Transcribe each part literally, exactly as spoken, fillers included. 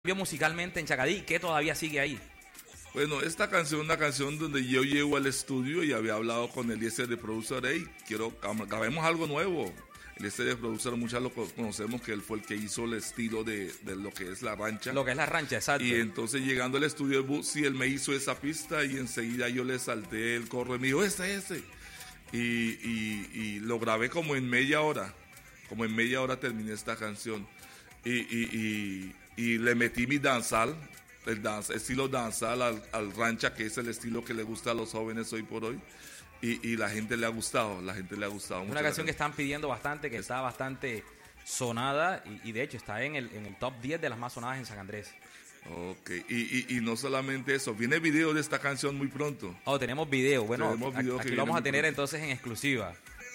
musicalmente en Chacadí, ¿qué todavía sigue ahí? Bueno, esta canción es una canción donde yo llego al estudio y había hablado con Eliezer de productor, hey, quiero, grabemos algo nuevo. Eliezer de productor, muchas lo conocemos que él fue el que hizo el estilo de, de lo que es la rancha. Lo que es la rancha, exacto. Y entonces llegando al estudio de Bootsy, él me hizo esa pista y enseguida yo le salté el corro y me dijo, ese, ese. Y, y, y lo grabé como en media hora, como en media hora terminé esta canción. Y, y, y, y le metí mi danzal, el dance, estilo danzal al, al rancha, que es el estilo que le gusta a los jóvenes hoy por hoy. Y, y la gente le ha gustado, la gente le ha gustado. Una canción que están pidiendo bastante, que está bastante sonada y, y de hecho está en el, en el top diez de las más sonadas en San Andrés. Ok, y, y, y no solamente eso, viene video de esta canción muy pronto. Oh, tenemos video, bueno, tenemos video aquí, aquí lo vamos a tener pronto. Entonces en exclusiva.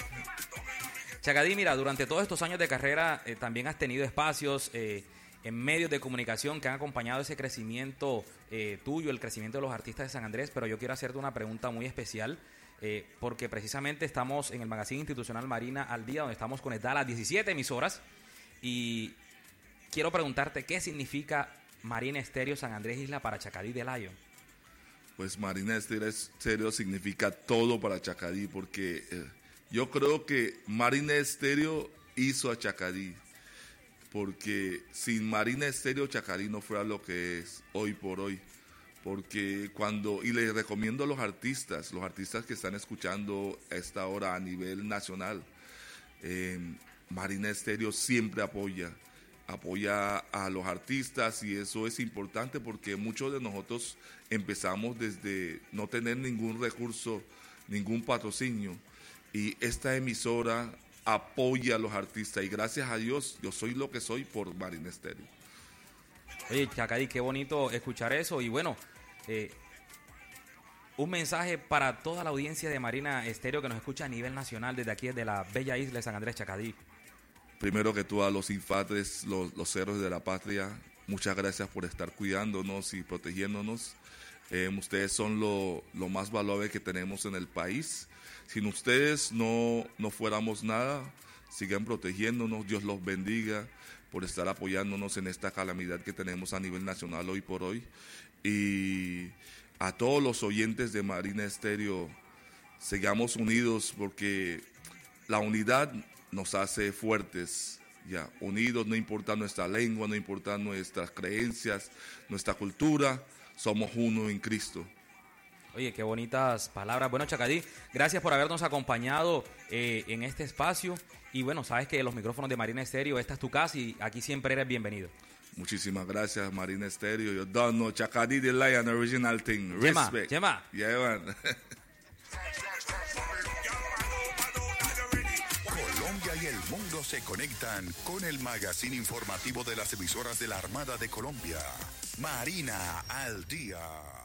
Chacadí, mira, durante todos estos años de carrera eh, también has tenido espacios eh, en medios de comunicación que han acompañado ese crecimiento eh, tuyo, el crecimiento de los artistas de San Andrés, pero yo quiero hacerte una pregunta muy especial. Eh, porque precisamente estamos en el Magazine Institucional Marina al Día, donde estamos conectadas las diecisiete emisoras, y quiero preguntarte qué significa Marina Estéreo San Andrés Isla para Chacadí de Lion. Pues Marina Estéreo significa todo para Chacadí, porque eh, yo creo que Marina Estéreo hizo a Chacadí, porque sin Marina Estéreo Chacadí no fuera lo que es hoy por hoy. Porque cuando, y les recomiendo a los artistas, los artistas que están escuchando a esta hora a nivel nacional, eh, Marina Estéreo siempre apoya, apoya a los artistas y eso es importante porque muchos de nosotros empezamos desde no tener ningún recurso, ningún patrocinio y esta emisora apoya a los artistas y gracias a Dios yo soy lo que soy por Marina Estéreo. Oye, Chacadí, qué bonito escuchar eso y bueno, Eh, un mensaje para toda la audiencia de Marina Estéreo que nos escucha a nivel nacional desde aquí, desde la bella isla de San Andrés, Chacadí. Primero que todo a los infantes, los, los héroes de la patria, muchas gracias por estar cuidándonos y protegiéndonos. Eh, ustedes son lo, lo más valuable que tenemos en el país. Sin ustedes no, no fuéramos nada. Sigan protegiéndonos, Dios los bendiga por estar apoyándonos en esta calamidad que tenemos a nivel nacional hoy por hoy. Y a todos los oyentes de Marina Estéreo, sigamos unidos porque la unidad nos hace fuertes, ya, unidos, no importa nuestra lengua, no importa nuestras creencias, nuestra cultura, somos uno en Cristo. Oye, qué bonitas palabras. Bueno, Chacadí, gracias por habernos acompañado eh, en este espacio. Y bueno, sabes que los micrófonos de Marina Estéreo, esta es tu casa y aquí siempre eres bienvenido. Muchísimas gracias, Marina Estéreo. You don't know, Chacadí the Lion, original thing. Respect. Chema, yeah, man. Colombia y el mundo se conectan con el magazine informativo de las emisoras de la Armada de Colombia. Marina al Día.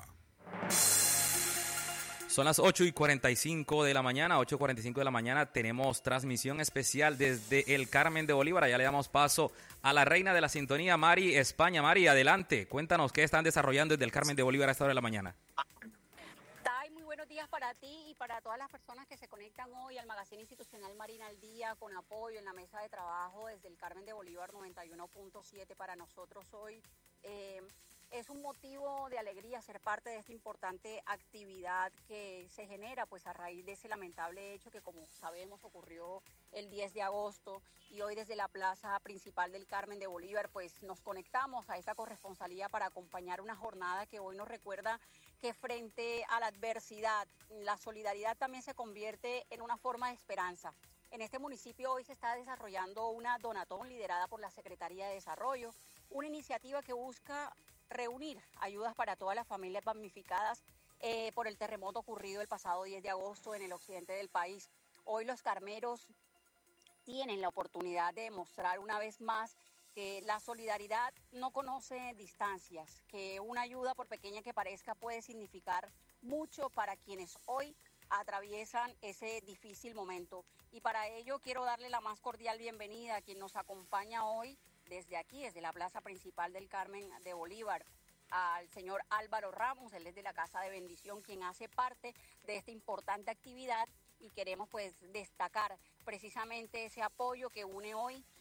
Son las ocho y cuarenta y cinco de la mañana, ocho y cuarenta y cinco de la mañana, tenemos transmisión especial desde el Carmen de Bolívar. Ya le damos paso a la reina de la sintonía, Mari España. Mari, adelante, cuéntanos qué están desarrollando desde el Carmen de Bolívar a esta hora de la mañana. Tai, muy buenos días para ti y para todas las personas que se conectan hoy al Magazine Institucional Marina al Día con apoyo en la mesa de trabajo desde el Carmen de Bolívar noventa y uno punto siete para nosotros hoy. Eh, Es un motivo de alegría ser parte de esta importante actividad que se genera pues a raíz de ese lamentable hecho que como sabemos ocurrió el diez de agosto y hoy desde la plaza principal del Carmen de Bolívar pues nos conectamos a esa corresponsalía para acompañar una jornada que hoy nos recuerda que frente a la adversidad la solidaridad también se convierte en una forma de esperanza. En este municipio hoy se está desarrollando una donatón liderada por la Secretaría de Desarrollo, una iniciativa que busca reunir ayudas para todas las familias damnificadas eh, por el terremoto ocurrido el pasado diez de agosto en el occidente del país. Hoy los carmeros tienen la oportunidad de demostrar una vez más que la solidaridad no conoce distancias, que una ayuda, por pequeña que parezca, puede significar mucho para quienes hoy atraviesan ese difícil momento. Y para ello quiero darle la más cordial bienvenida a quien nos acompaña hoy desde aquí, desde la plaza principal del Carmen de Bolívar, al señor Álvaro Ramos, él es de la Casa de Bendición, quien hace parte de esta importante actividad y queremos pues destacar precisamente ese apoyo que une hoy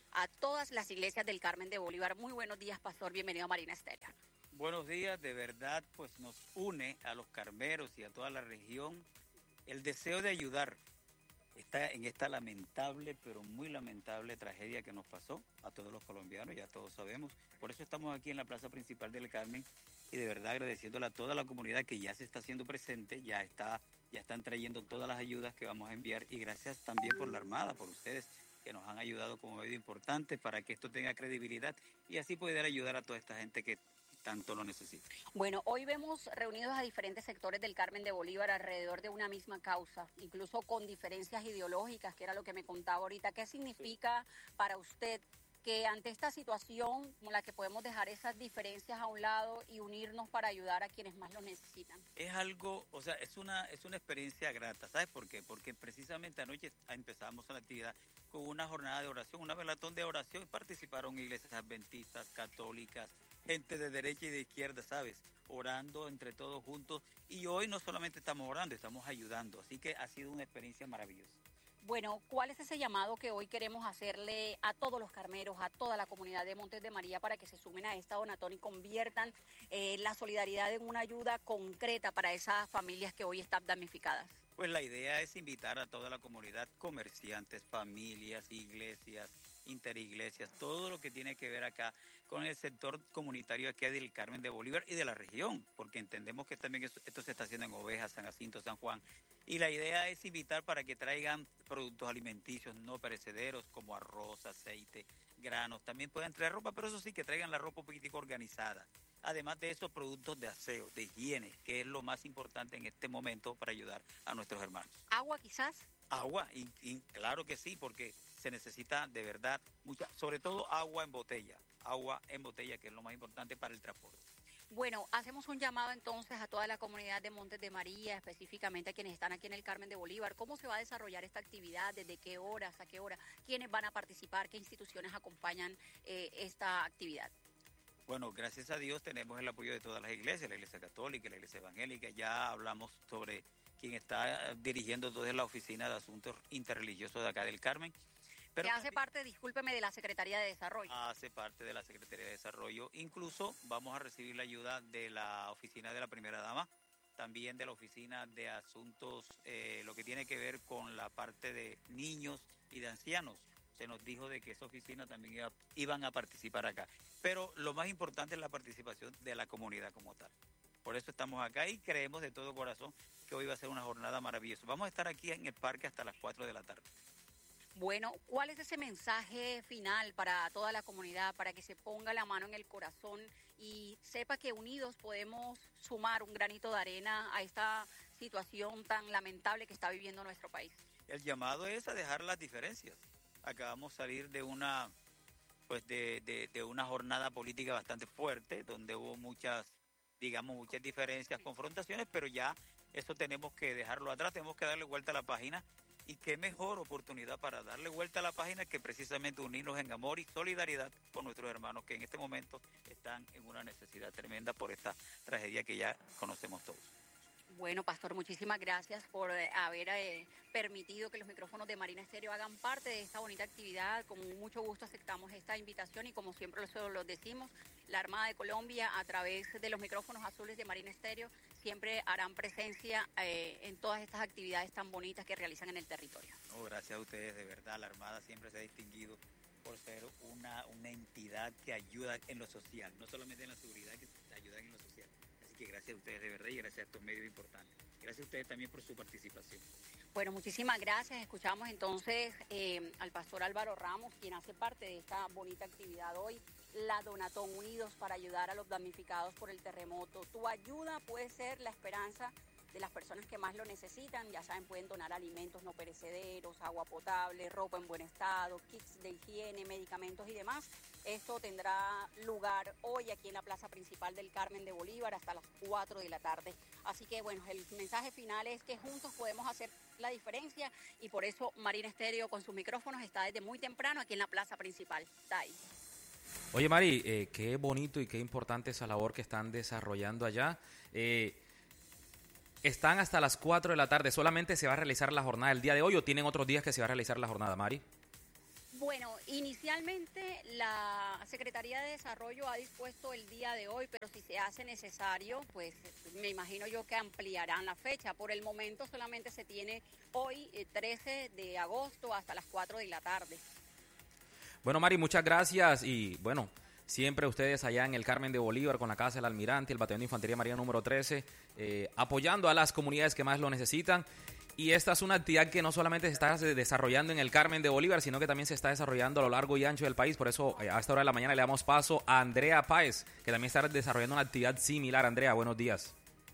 a todas las iglesias del Carmen de Bolívar. Muy buenos días, pastor, bienvenido a Marina Estéreo. Buenos días, de verdad, pues nos une a los carmeros y a toda la región el deseo de ayudar. Está en esta lamentable, pero muy lamentable tragedia que nos pasó a todos los colombianos, ya todos sabemos. Por eso estamos aquí en la plaza principal del Carmen y de verdad agradeciéndole a toda la comunidad que ya se está haciendo presente, ya está, ya están trayendo todas las ayudas que vamos a enviar y gracias también por la Armada, por ustedes que nos han ayudado como medio importante para que esto tenga credibilidad y así poder ayudar a toda esta gente que tanto lo necesita. Bueno, hoy vemos reunidos a diferentes sectores del Carmen de Bolívar alrededor de una misma causa, incluso con diferencias ideológicas, que era lo que me contaba ahorita. ¿Qué significa para usted que ante esta situación como la que podemos dejar esas diferencias a un lado y unirnos para ayudar a quienes más lo necesitan? Es algo, o sea, es una es una experiencia grata, ¿sabes por qué? Porque precisamente anoche empezamos la actividad con una jornada de oración, una velatón de oración, y participaron iglesias adventistas, católicas, gente de derecha y de izquierda, ¿sabes? Orando entre todos juntos y hoy no solamente estamos orando, estamos ayudando, así que ha sido una experiencia maravillosa. Bueno, ¿cuál es ese llamado que hoy queremos hacerle a todos los carmeros, a toda la comunidad de Montes de María para que se sumen a esta donatón y conviertan eh, la solidaridad en una ayuda concreta para esas familias que hoy están damnificadas? Pues la idea es invitar a toda la comunidad, comerciantes, familias, iglesias, interiglesias, todo lo que tiene que ver acá con el sector comunitario aquí del Carmen de Bolívar y de la región, porque entendemos que también esto, esto se está haciendo en Ovejas, San Jacinto, San Juan, y la idea es invitar para que traigan productos alimenticios no perecederos como arroz, aceite, granos, también pueden traer ropa, pero eso sí, que traigan la ropa un poquitico organizada. Además de esos productos de aseo, de higiene, que es lo más importante en este momento para ayudar a nuestros hermanos. ¿Agua quizás? Agua, y, y claro que sí, porque se necesita de verdad mucha, sobre todo agua en botella, agua en botella que es lo más importante para el transporte. Bueno, hacemos un llamado entonces a toda la comunidad de Montes de María, específicamente a quienes están aquí en el Carmen de Bolívar. ¿Cómo se va a desarrollar esta actividad? ¿Desde qué horas? ¿A qué hora? ¿Quiénes van a participar? ¿Qué instituciones acompañan eh, esta actividad? Bueno, gracias a Dios tenemos el apoyo de todas las iglesias, la iglesia católica, la iglesia evangélica. Ya hablamos sobre quien está dirigiendo entonces la oficina de asuntos interreligiosos de acá del Carmen. Pero que hace parte, discúlpeme, de la Secretaría de Desarrollo. Hace parte de la Secretaría de Desarrollo. Incluso vamos a recibir la ayuda de la oficina de la Primera Dama, también de la oficina de asuntos, eh, lo que tiene que ver con la parte de niños y de ancianos. Se nos dijo de que esa oficina también iba, iban a participar acá. Pero lo más importante es la participación de la comunidad como tal. Por eso estamos acá y creemos de todo corazón que hoy va a ser una jornada maravillosa. Vamos a estar aquí en el parque hasta las cuatro de la tarde. Bueno, ¿cuál es ese mensaje final para toda la comunidad, para que se ponga la mano en el corazón y sepa que unidos podemos sumar un granito de arena a esta situación tan lamentable que está viviendo nuestro país? El llamado es a dejar las diferencias. Acabamos de salir de una, pues de, de, de una jornada política bastante fuerte, donde hubo muchas, digamos, muchas diferencias, confrontaciones, pero ya eso tenemos que dejarlo atrás, tenemos que darle vuelta a la página. Y qué mejor oportunidad para darle vuelta a la página que precisamente unirnos en amor y solidaridad con nuestros hermanos que en este momento están en una necesidad tremenda por esta tragedia que ya conocemos todos. Bueno, pastor, muchísimas gracias por eh, haber eh, permitido que los micrófonos de Marina Estéreo hagan parte de esta bonita actividad. Con mucho gusto aceptamos esta invitación y como siempre lo, lo decimos, la Armada de Colombia a través de los micrófonos azules de Marina Estéreo siempre harán presencia eh, en todas estas actividades tan bonitas que realizan en el territorio. Oh, gracias a ustedes, de verdad, la Armada siempre se ha distinguido por ser una, una entidad que ayuda en lo social, no solamente en la seguridad, que ayuda en lo social. Que gracias a ustedes de verdad y gracias a estos medios importantes. Gracias a ustedes también por su participación. Bueno, muchísimas gracias. Escuchamos entonces eh, al pastor Álvaro Ramos, quien hace parte de esta bonita actividad hoy, la Donatón Unidos para ayudar a los damnificados por el terremoto. Tu ayuda puede ser la esperanza de las personas que más lo necesitan. Ya saben, pueden donar alimentos no perecederos, agua potable, ropa en buen estado, kits de higiene, medicamentos y demás. Esto tendrá lugar hoy aquí en la plaza principal del Carmen de Bolívar hasta las cuatro de la tarde. Así que bueno, el mensaje final es que juntos podemos hacer la diferencia y por eso Marina Estéreo con sus micrófonos está desde muy temprano aquí en la plaza principal. Está ahí. Oye Mari, eh, qué bonito y qué importante esa labor que están desarrollando allá. Eh, Están hasta las cuatro de la tarde. ¿Solamente se va a realizar la jornada el día de hoy o tienen otros días que se va a realizar la jornada, Mari? Bueno, inicialmente la Secretaría de Desarrollo ha dispuesto el día de hoy, pero si se hace necesario, pues me imagino yo que ampliarán la fecha. Por el momento solamente se tiene hoy, eh, trece de agosto, hasta las cuatro de la tarde. Bueno, Mari, muchas gracias y bueno, siempre ustedes allá en el Carmen de Bolívar con la Casa del Almirante, el Batallón de Infantería Marina número trece, eh, apoyando a las comunidades que más lo necesitan. Y esta es una actividad que no solamente se está desarrollando en el Carmen de Bolívar, sino que también se está desarrollando a lo largo y ancho del país. Por eso, a esta hora de la mañana le damos paso a Andrea Páez, que también está desarrollando una actividad similar. Andrea, buenos días.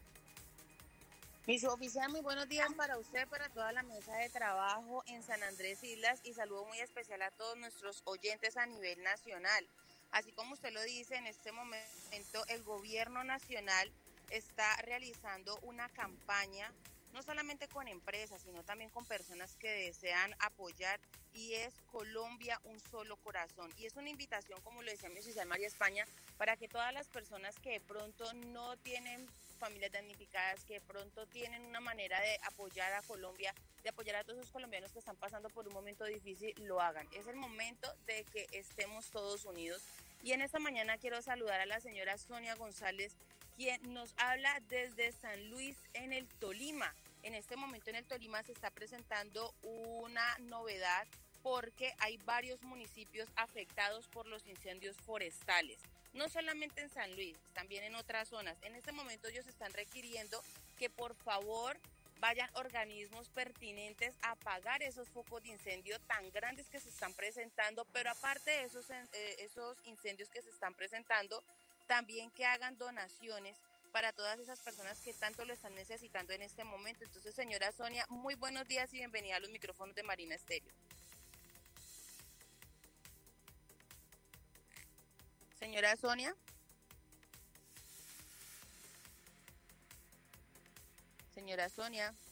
Mi suboficial, muy buenos días para usted, para toda la mesa de trabajo en San Andrés Islas, y saludo muy especial a todos nuestros oyentes a nivel nacional. Así como usted lo dice, en este momento el gobierno nacional está realizando una campaña, no solamente con empresas, sino también con personas que desean apoyar, y es Colombia un solo corazón. Y es una invitación, como lo decía mi oficial María España, para que todas las personas que de pronto no tienen familias damnificadas, que de pronto tienen una manera de apoyar a Colombia, de apoyar a todos esos colombianos que están pasando por un momento difícil, lo hagan. Es el momento de que estemos todos unidos. Y en esta mañana quiero saludar a la señora Sonia González, quien nos habla desde San Luis en el Tolima. En este momento en el Tolima se está presentando una novedad porque hay varios municipios afectados por los incendios forestales. No solamente en San Luis, también en otras zonas. En este momento ellos están requiriendo que por favor vayan organismos pertinentes a apagar esos focos de incendio tan grandes que se están presentando, pero aparte de esos, eh, esos incendios que se están presentando, también que hagan donaciones para todas esas personas que tanto lo están necesitando en este momento. Entonces, señora Sonia, muy buenos días y bienvenida a los micrófonos de Marina Estéreo. Señora Sonia. Señora Sonia.